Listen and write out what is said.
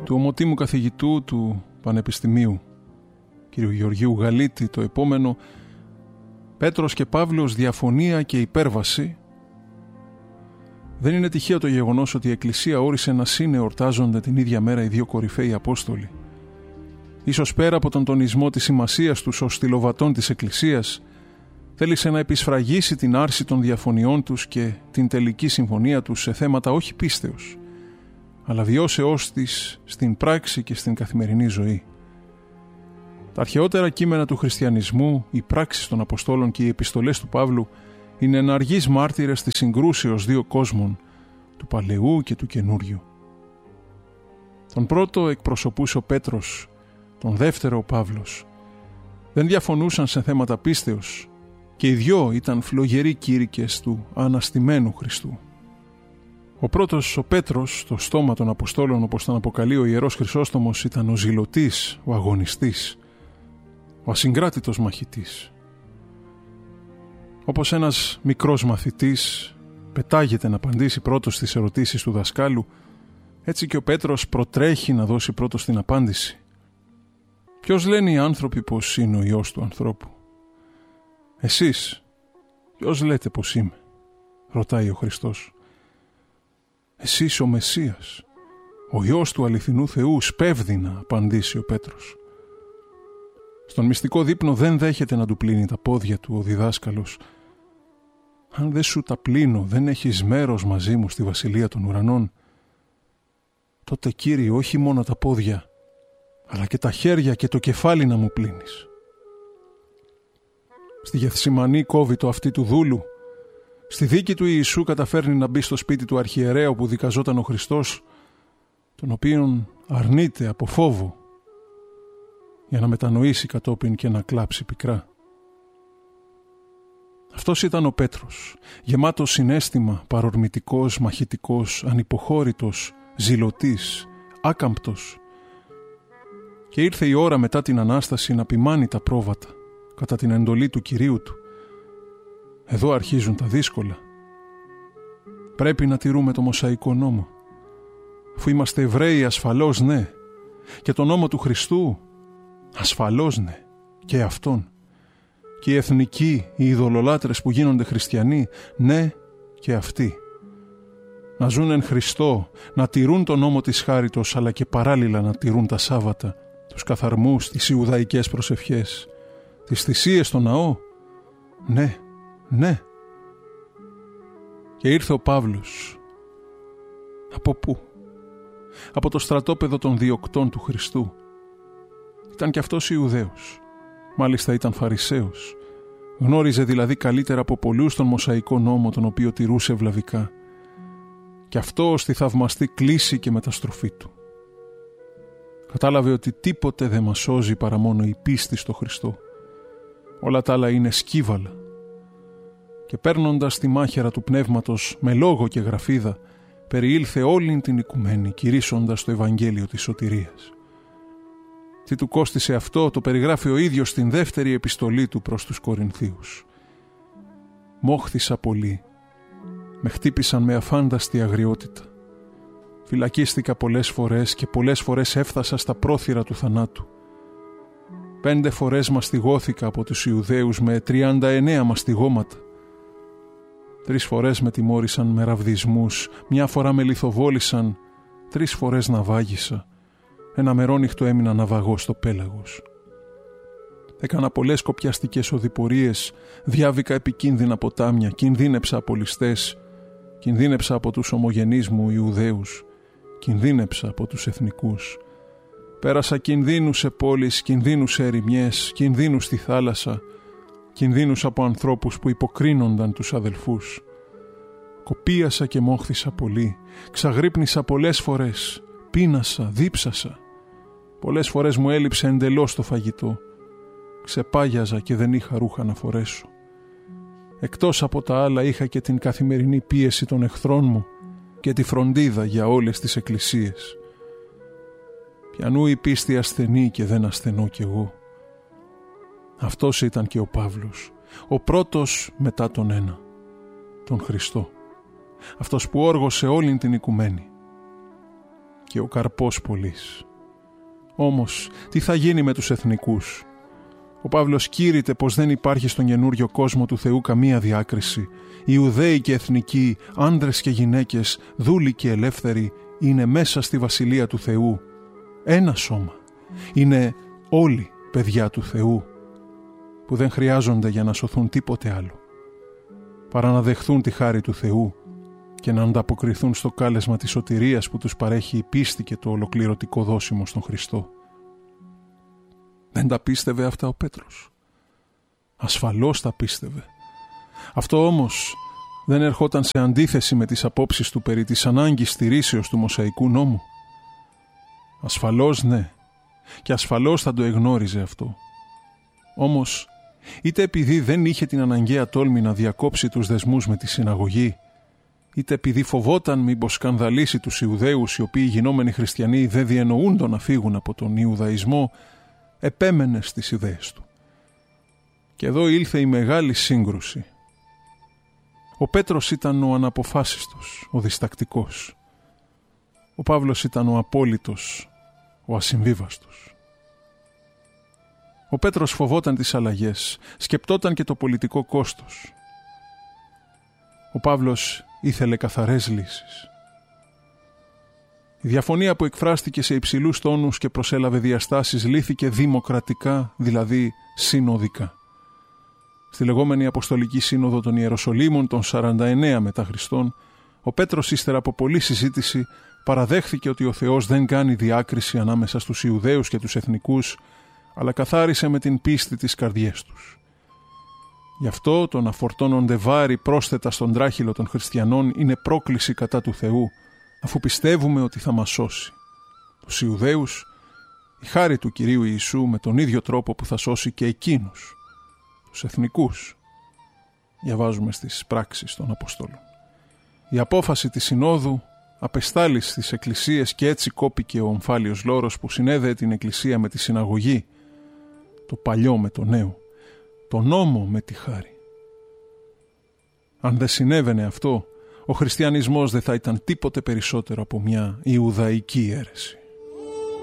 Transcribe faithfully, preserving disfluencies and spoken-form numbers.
του ομοτήμου καθηγητού του Πανεπιστημίου κ. Γεωργίου Γαλίτη το επόμενο «Πέτρος και Παύλος, διαφωνία και υπέρβαση». Δεν είναι τυχαίο το γεγονός ότι η Εκκλησία όρισε να συνεορτάζονται την ίδια μέρα οι δύο κορυφαίοι Απόστολοι. Ίσως πέρα από τον τονισμό της σημασίας τους ως στυλοβατών της Εκκλησίας, θέλησε να επισφραγίσει την άρση των διαφωνιών τους και την τελική συμφωνία τους σε θέματα όχι πίστεως, αλλά βιώσεώς της στην πράξη και στην καθημερινή ζωή. Τα αρχαιότερα κείμενα του χριστιανισμού, οι πράξεις των Αποστόλων και οι επιστολές του Παύλου είναι εναργείς μάρτυρες της συγκρούσεως δύο κόσμων, του Παλαιού και του Καινούριου. Τον πρώτο εκπροσωπούσε ο Πέτρος, τον δεύτερο ο Παύλος. Δεν διαφωνούσαν σε θέματα πίστεως και οι δυο ήταν φλογεροί κήρυκες του αναστημένου Χριστού. Ο πρώτος, ο Πέτρος, στο στόμα των Αποστόλων, όπως τον αποκαλεί ο Ιερός Χρυσόστομος, ήταν ο ζηλωτής, ο αγωνιστής, ο ασυγκράτητος μαχητής. Όπως ένας μικρός μαθητής πετάγεται να απαντήσει πρώτος στις ερωτήσεις του δασκάλου, έτσι και ο Πέτρος προτρέχει να δώσει πρώτος την απάντηση. Ποιος λένε οι άνθρωποι πως είναι ο Υιός του ανθρώπου? Εσείς, ποιος λέτε πως είμαι? Ρωτάει ο Χριστός. Εσείς ο Μεσσίας, ο Υιός του αληθινού Θεού, σπέβδει να απαντήσει ο Πέτρος. Στον μυστικό δείπνο δεν δέχεται να του πλύνει τα πόδια του ο διδάσκαλος. Αν δεν σου τα πλύνω, δεν έχεις μέρος μαζί μου στη βασιλεία των ουρανών. Τότε, Κύριε, όχι μόνο τα πόδια, αλλά και τα χέρια και το κεφάλι να μου πλύνεις. Στη Γεθσιμανή κόβει το αυτί του δούλου. Στη δίκη του Ιησού καταφέρνει να μπει στο σπίτι του αρχιερέου που δικαζόταν ο Χριστός, τον οποίον αρνείται από φόβο, για να μετανοήσει κατόπιν και να κλάψει πικρά. Αυτός ήταν ο Πέτρος, γεμάτος συναίσθημα, παρορμητικός, μαχητικός, ανυποχώρητος, ζηλωτής, άκαμπτος. Και ήρθε η ώρα μετά την Ανάσταση να ποιμάνει τα πρόβατα, κατά την εντολή του Κυρίου του. Εδώ αρχίζουν τα δύσκολα. Πρέπει να τηρούμε το Μωσαϊκό νόμο. Αφού είμαστε Εβραίοι, ασφαλώς ναι. Και το νόμο του Χριστού, ασφαλώς ναι. Και αυτόν. Και οι εθνικοί, οι ειδωλολάτρες που γίνονται χριστιανοί, ναι και αυτοί. Να ζουν εν Χριστώ, να τηρούν τον νόμο της χάριτος, αλλά και παράλληλα να τηρούν τα Σάββατα, τους καθαρμούς, τις Ιουδαϊκές προσευχές, τις θυσίες στο ναό. Ναι, ναι. Και ήρθε ο Παύλος. Από πού? Από το στρατόπεδο των διοκτών του Χριστού. Ήταν κι αυτός Ιουδαίος. Μάλιστα ήταν Φαρισαίος. Γνώριζε δηλαδή καλύτερα από πολλούς τον Μωσαϊκό νόμο, τον οποίο τηρούσε ευλαβικά. Κι αυτό στη θαυμαστή κλίση και μεταστροφή του. Κατάλαβε ότι τίποτε δεν μας σώζει παρά μόνο η πίστη στο Χριστό. Όλα τα άλλα είναι σκύβαλα. Και παίρνοντας τη μάχαιρα του πνεύματος με λόγο και γραφίδα, περιήλθε όλην την οικουμένη, κηρύσσοντας το Ευαγγέλιο της σωτηρίας. Τι του κόστισε αυτό, το περιγράφει ο ίδιος στην δεύτερη επιστολή του προς τους Κορινθίους. «Μόχθησα πολύ, με χτύπησαν με αφάνταστη αγριότητα. Φυλακίστηκα πολλές φορές και πολλές φορές έφτασα στα πρόθυρα του θανάτου. Πέντε φορές μαστιγώθηκα από τους Ιουδαίους με τριάντα εννέα μαστιγώματα. Τρεις φορές με τιμώρησαν με ραβδισμούς, μια φορά με λιθοβόλησαν, τρεις φορές ναυάγησα. Ένα μερόνυχτο έμεινα ναυαγός στο πέλαγος. Έκανα πολλές κοπιαστικές οδηπορίες, διάβηκα επικίνδυνα ποτάμια, κινδύνεψα από ληστές, κινδύνεψα από τους ομογενείς μου Ιουδαίους, κινδύνεψα από τους εθνικούς. Πέρασα κινδύνους σε πόλεις, κινδύνους σε ερημιές, κινδύνους στη θάλασσα, κινδύνους από ανθρώπους που υποκρίνονταν τους αδελφούς. Κοπίασα και μόχθησα πολύ, ξαγρύπνησα πολλές φορές, πείνασα, δίψασα. Πολλές φορές μου έλειψε εντελώς το φαγητό. Ξεπάγιαζα και δεν είχα ρούχα να φορέσω. Εκτός από τα άλλα είχα και την καθημερινή πίεση των εχθρών μου και τη φροντίδα για όλες τις εκκλησίες. Πιανού η πίστη ασθενή και δεν ασθενώ κι εγώ. Αυτός ήταν και ο Παύλος, ο πρώτος μετά τον ένα, τον Χριστό. Αυτός που όργωσε όλην την οικουμένη. και ο καρπός πολλής. Όμως, τι θα γίνει με τους εθνικούς? Ο Παύλος κήρυτε πως δεν υπάρχει στον καινούριο κόσμο του Θεού καμία διάκριση. Οι Ιουδαίοι και εθνικοί, άντρες και γυναίκες, δούλοι και ελεύθεροι, είναι μέσα στη Βασιλεία του Θεού. Ένα σώμα. Είναι όλοι παιδιά του Θεού, που δεν χρειάζονται για να σωθούν τίποτε άλλο, παρά να δεχθούν τη χάρη του Θεού και να ανταποκριθούν στο κάλεσμα της σωτηρίας που τους παρέχει η πίστη και το ολοκληρωτικό δόσιμο στον Χριστό. Δεν τα πίστευε αυτά ο Πέτρος? Ασφαλώς τα πίστευε. Αυτό όμως δεν ερχόταν σε αντίθεση με τις απόψεις του περί της ανάγκης στηρίσεως του Μωσαϊκού νόμου? Ασφαλώς ναι, και ασφαλώς θα το εγνώριζε αυτό. Όμως, είτε επειδή δεν είχε την αναγκαία τόλμη να διακόψει τους δεσμούς με τη συναγωγή, είτε επειδή φοβόταν μήπως σκανδαλίσει τους Ιουδαίους, οι οποίοι γινόμενοι χριστιανοί δεν διενοούντο να φύγουν από τον Ιουδαϊσμό, επέμενε στις ιδέες του. Και εδώ ήλθε η μεγάλη σύγκρουση. Ο Πέτρος ήταν ο αναποφάσιστος, ο διστακτικός. Ο Παύλος ήταν ο απόλυτος, ο ασυμβίβαστος. Ο Πέτρος φοβόταν τις αλλαγές, σκεπτόταν και το πολιτικό κόστος. Ο Παύλος ήθελε καθαρές λύσεις. Η διαφωνία που εκφράστηκε σε υψηλούς τόνους και προσέλαβε διαστάσεις λύθηκε δημοκρατικά, δηλαδή συνοδικά. Στη λεγόμενη Αποστολική Σύνοδο των Ιεροσολύμων των σαράντα εννέα μετά Χριστόν, ο Πέτρος, ύστερα από πολλή συζήτηση, παραδέχθηκε ότι ο Θεός δεν κάνει διάκριση ανάμεσα στους Ιουδαίους και τους εθνικούς, αλλά καθάρισε με την πίστη τις καρδιές τους. Γι' αυτό το να φορτώνονται βάρη πρόσθετα στον τράχυλο των χριστιανών είναι πρόκληση κατά του Θεού, αφού πιστεύουμε ότι θα μας σώσει. Τους Ιουδαίους, η χάρη του Κυρίου Ιησού με τον ίδιο τρόπο που θα σώσει και εκείνους, τους εθνικούς. Διαβάζουμε στις πράξεις των Αποστόλων. Η απόφαση της Συνόδου απεστάλη στις εκκλησίες και έτσι κόπηκε ο ομφάλιος λόρος που συνέδεε την εκκλησία με τη συναγωγή, το παλιό με το νέο, το νόμο με τη χάρη. Αν δεν συνέβαινε αυτό, ο χριστιανισμός δεν θα ήταν τίποτε περισσότερο από μια Ιουδαϊκή αίρεση.